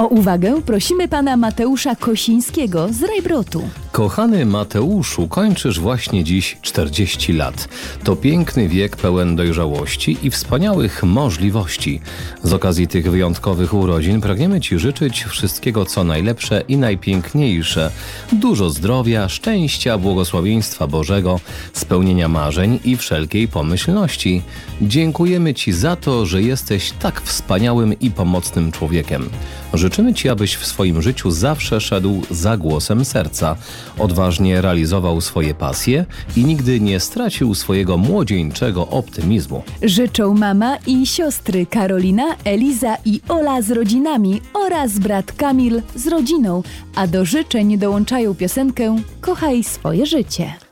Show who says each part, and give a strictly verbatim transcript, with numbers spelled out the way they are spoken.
Speaker 1: O uwagę prosimy pana Mateusza Kosińskiego z Rajbrotu.
Speaker 2: Kochany Mateuszu, kończysz właśnie dziś czterdzieści lat. To piękny wiek pełen dojrzałości i wspaniałych możliwości. Z okazji tych wyjątkowych urodzin pragniemy Ci życzyć wszystkiego co najlepsze i najpiękniejsze. Dużo zdrowia, szczęścia, błogosławieństwa Bożego, spełnienia marzeń i wszelkiej pomyślności. Dziękujemy Ci za to, że jesteś tak wspaniałym i pomocnym człowiekiem. Życzymy Ci, abyś w swoim życiu zawsze szedł za głosem serca, odważnie realizował swoje pasje i nigdy nie stracił swojego młodzieńczego optymizmu.
Speaker 1: Życzą mama i siostry Karolina, Eliza i Ola z rodzinami oraz brat Kamil z rodziną, a do życzeń dołączają piosenkę Kochaj swoje życie.